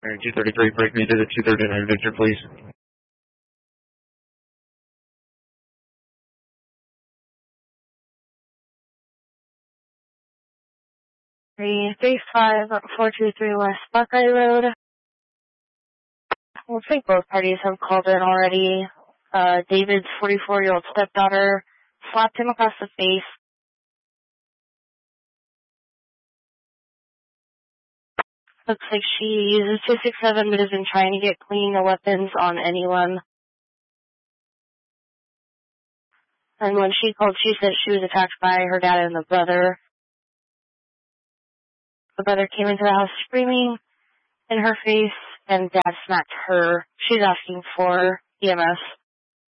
Alright, 233, break me to the 239 Victor, please. 335-423 West Buckeye Road. Looks like both parties have called in already. David's 44-year-old stepdaughter slapped him across the face. Looks like she uses 267 but has been trying to get clean of weapons on anyone. And when she called, she said she was attacked by her dad and the brother. The brother came into the house screaming in her face, and dad smacked her. She's asking for EMS.